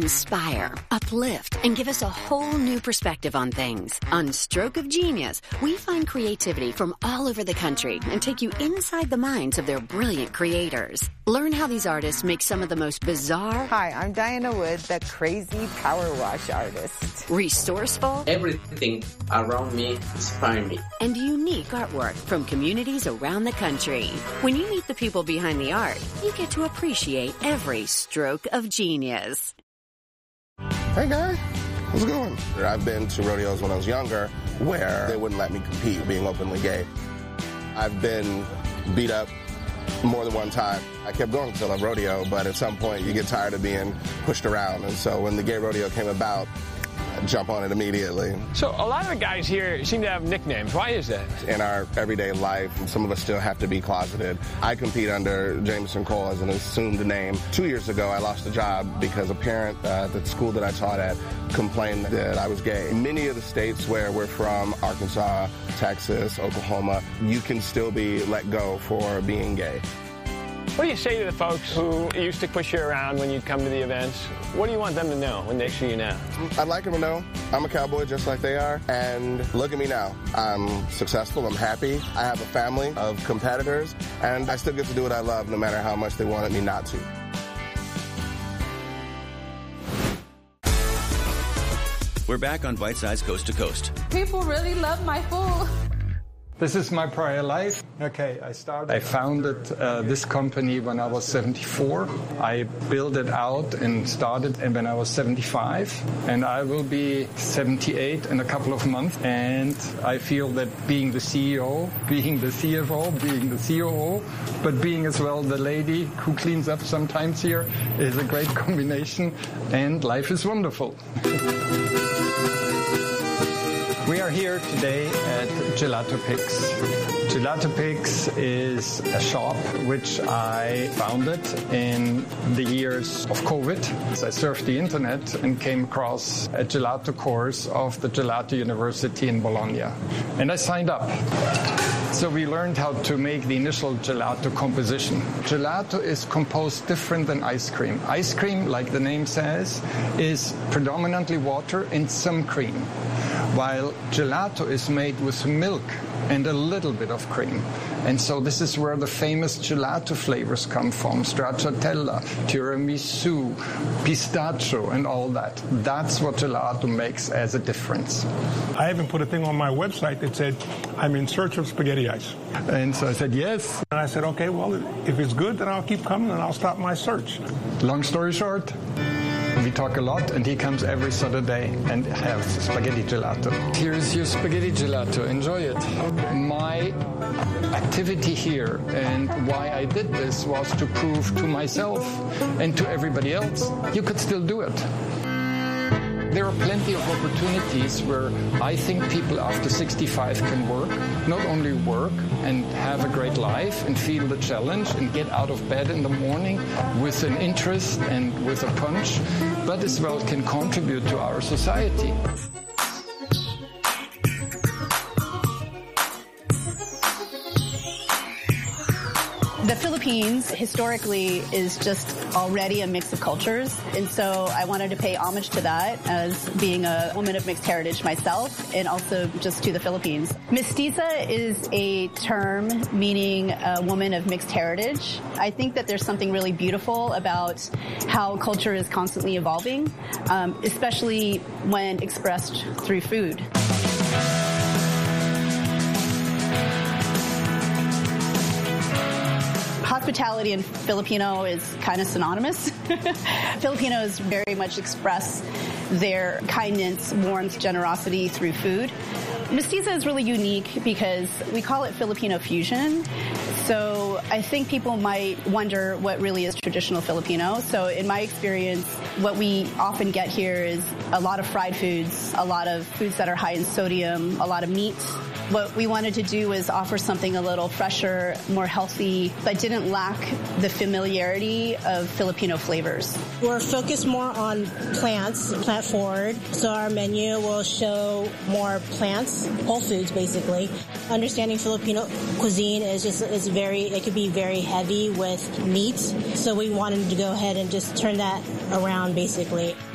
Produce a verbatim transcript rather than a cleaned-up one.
inspire, uplift, and give us a whole new perspective on things. On Stroke of Genius, we find creativity from all over the country and take you inside the minds of their brilliant creators. Learn how these artists make some of the most bizarre... Hi, I'm Diana Wood, the crazy power wash artist. Resourceful... Everything around me inspires me. And unique artwork from communities around the country. When you meet the people behind the art, you get to appreciate every stroke of genius. Hey, guys. How's it going? I've been to rodeos when I was younger where they wouldn't let me compete being openly gay. I've been beat up more than one time. I kept going to the rodeo, but at some point you get tired of being pushed around. And so when the gay rodeo came about, I jump on it immediately. So a lot of the guys here seem to have nicknames. Why is that? In our everyday life, some of us still have to be closeted. I compete under Jameson Cole as an assumed name. Two years ago, I lost a job because a parent uh, at the school that I taught at complained that I was gay. In many of the states where we're from, Arkansas, Texas, Oklahoma, you can still be let go for being gay. What do you say to the folks who used to push you around when you'd come to the events? What do you want them to know when they see you now? I'd like them to know I'm a cowboy just like they are, and look at me now. I'm successful, I'm happy, I have a family of competitors, and I still get to do what I love no matter how much they wanted me not to. We're back on Bite Size Coast to Coast. People really love my food. This is my prior life. Okay, I started. I founded uh, this company when I was seventy-four. I built it out and started when I was seventy-five. And I will be seventy-eight in a couple of months. And I feel that being the C E O, being the C F O, being the C O O, but being as well the lady who cleans up sometimes here is a great combination. And life is wonderful. We are here today at Gelato Pix. Gelato Pix is a shop which I founded in the years of COVID. I surfed the internet and came across a gelato course of the Gelato University in Bologna. And I signed up. So we learned how to make the initial gelato composition. Gelato is composed different than ice cream. Ice cream, like the name says, is predominantly water and some cream, while gelato is made with milk and a little bit of cream. And so this is where the famous gelato flavors come from: stracciatella, tiramisu, pistachio, and all that. That's what gelato makes as a difference. I even put a thing on my website that said, I'm in search of spaghetti ice. And so I said, yes. And I said, okay, well, if it's good, then I'll keep coming and I'll stop my search. Long story short, we talk a lot, and he comes every Saturday and has spaghetti gelato. Here's your spaghetti gelato. Enjoy it. My activity here and why I did this was to prove to myself and to everybody else you could still do it. There are plenty of opportunities where I think people after sixty-five can work, not only work and have a great life and feel the challenge and get out of bed in the morning with an interest and with a punch, but as well can contribute to our society. The Philippines historically is just already a mix of cultures, and so I wanted to pay homage to that as being a woman of mixed heritage myself, and also just to the Philippines. Mestiza is a term meaning a woman of mixed heritage. I think that there's something really beautiful about how culture is constantly evolving, um, especially when expressed through food. Hospitality in Filipino is kind of synonymous. Filipinos very much express their kindness, warmth, generosity through food. Mestiza is really unique because we call it Filipino fusion. So I think people might wonder what really is traditional Filipino. So in my experience, what we often get here is a lot of fried foods, a lot of foods that are high in sodium, a lot of meat. What we wanted to do was offer something a little fresher, more healthy, but didn't lack the familiarity of Filipino flavors. We're focused more on plants, plant forward. So our menu will show more plants, whole foods basically. Understanding Filipino cuisine is just, it's very, it could be very heavy with meat. So we wanted to go ahead and just turn that around basically.